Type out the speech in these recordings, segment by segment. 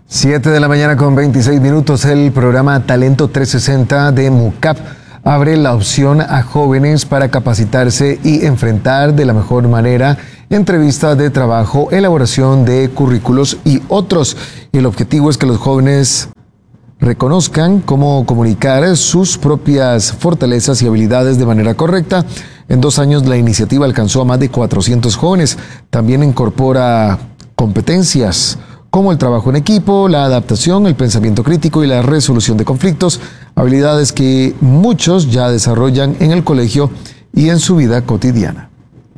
7 de la mañana con 26 minutos, el programa Talento 360 de MUCAP abre la opción a jóvenes para capacitarse y enfrentar de la mejor manera entrevistas de trabajo, elaboración de currículos y otros. El objetivo es que los jóvenes reconozcan cómo comunicar sus propias fortalezas y habilidades de manera correcta. En 2 años la iniciativa alcanzó a más de 400 jóvenes. También incorpora competencias como el trabajo en equipo, la adaptación, el pensamiento crítico y la resolución de conflictos, habilidades que muchos ya desarrollan en el colegio y en su vida cotidiana.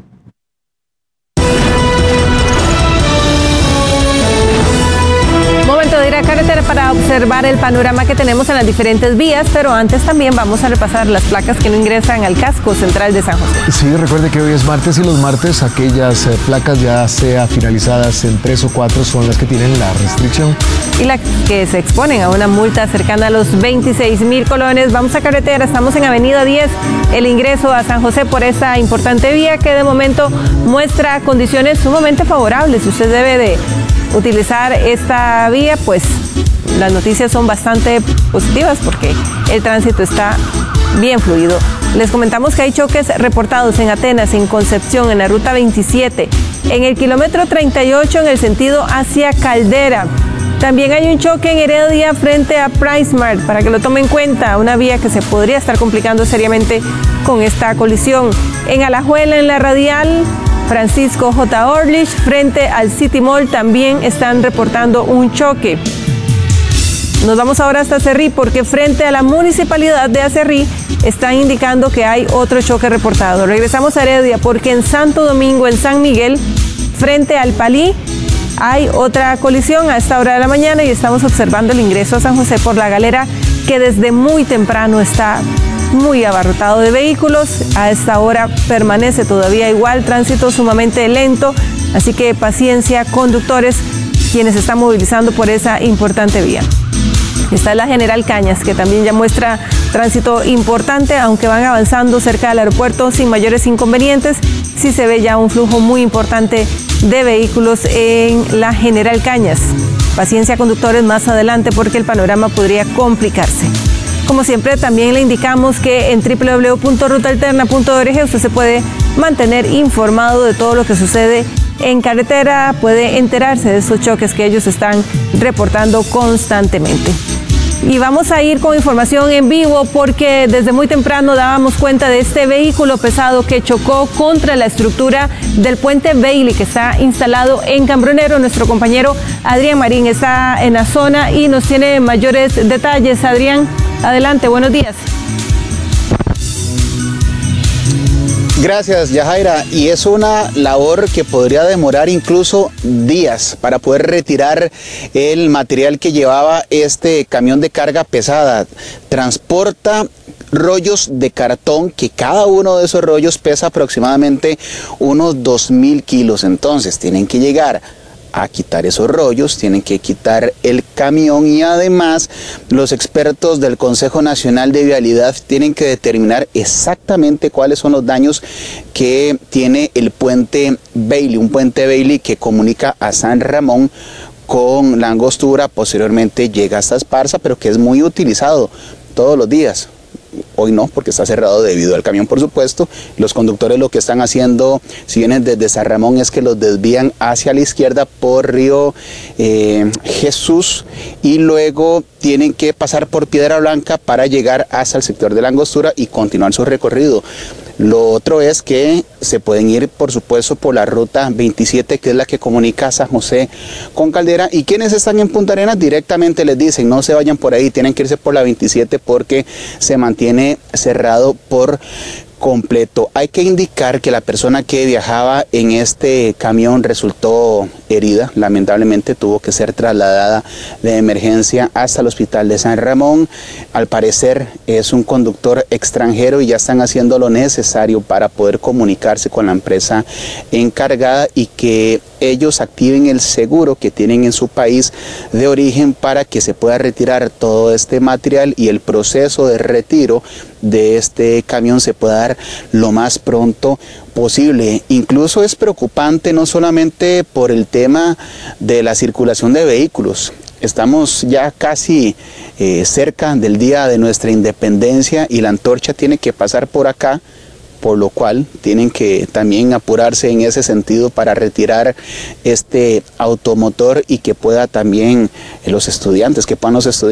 Momento de ir a carretera para observar el panorama que tenemos en las diferentes vías, pero antes también vamos a repasar las placas que no ingresan al casco central de San José. Sí, recuerde que hoy es martes y los martes aquellas placas ya sea finalizadas en 3 o 4 son las que tienen la restricción. Y las que se exponen a una multa cercana a los 26,000 colones. Vamos a carretera, estamos en Avenida 10, el ingreso a San José por esta importante vía que de momento muestra condiciones sumamente favorables. Usted debe de utilizar esta vía, pues las noticias son bastante positivas porque el tránsito está bien fluido. Les comentamos que hay choques reportados en Atenas, en Concepción, en la ruta 27, en el kilómetro 38 en el sentido hacia Caldera. También hay un choque en Heredia frente a PriceMart, para que lo tome en cuenta, una vía que se podría estar complicando seriamente con esta colisión. En Alajuela, en la radial Francisco J. Orlich, frente al City Mall, también están reportando un choque. Nos vamos ahora hasta Acerrí, porque frente a la municipalidad de Acerrí están indicando que hay otro choque reportado. Regresamos a Heredia, porque en Santo Domingo, en San Miguel, frente al Palí, hay otra colisión a esta hora de la mañana y estamos observando el ingreso a San José por la Galera, que desde muy temprano está muy abarrotado de vehículos. A esta hora permanece todavía igual, tránsito sumamente lento, así que paciencia, conductores, quienes están movilizando por esa importante vía. Está la General Cañas, que también ya muestra tránsito importante, aunque van avanzando cerca del aeropuerto sin mayores inconvenientes. Sí se ve ya un flujo muy importante de vehículos en la General Cañas. Paciencia, conductores, más adelante porque el panorama podría complicarse. Como siempre, también le indicamos que en www.rutaalterna.org usted se puede mantener informado de todo lo que sucede en carretera, puede enterarse de esos choques que ellos están reportando constantemente. Y vamos a ir con información en vivo porque desde muy temprano dábamos cuenta de este vehículo pesado que chocó contra la estructura del puente Bailey que está instalado en Cambronero. Nuestro compañero Adrián Marín está en la zona y nos tiene mayores detalles. Adrián, adelante, buenos días. Gracias, Yajaira, y es una labor que podría demorar incluso días para poder retirar el material que llevaba este camión de carga pesada. Transporta rollos de cartón, que cada uno de esos rollos pesa aproximadamente unos 2,000 kilos, entonces tienen que llegar a quitar esos rollos, tienen que quitar el camión y además los expertos del Consejo Nacional de Vialidad tienen que determinar exactamente cuáles son los daños que tiene el puente Bailey, un puente Bailey que comunica a San Ramón con la Angostura, posteriormente llega hasta Esparza, pero que es muy utilizado todos los días. Hoy no, porque está cerrado debido al camión, por supuesto. Los conductores lo que están haciendo, si vienen desde San Ramón, es que los desvían hacia la izquierda por Río Jesús y luego tienen que pasar por Piedra Blanca para llegar hasta el sector de la Angostura y continuar su recorrido. Lo otro es que se pueden ir, por supuesto, por la ruta 27, que es la que comunica a San José con Caldera. Y quienes están en Punta Arenas directamente les dicen, no se vayan por ahí, tienen que irse por la 27 porque se mantiene cerrado por completo. Hay que indicar que la persona que viajaba en este camión resultó herida, lamentablemente tuvo que ser trasladada de emergencia hasta el hospital de San Ramón. Al parecer es un conductor extranjero y ya están haciendo lo necesario para poder comunicarse con la empresa encargada y que ellos activen el seguro que tienen en su país de origen para que se pueda retirar todo este material y el proceso de retiro de este camión se pueda dar lo más pronto posible. Incluso es preocupante no solamente por el tema de la circulación de vehículos. Estamos ya casi cerca del día de nuestra independencia y la antorcha tiene que pasar por acá, por lo cual tienen que también apurarse en ese sentido para retirar este automotor y que pueda también que puedan los estudiantes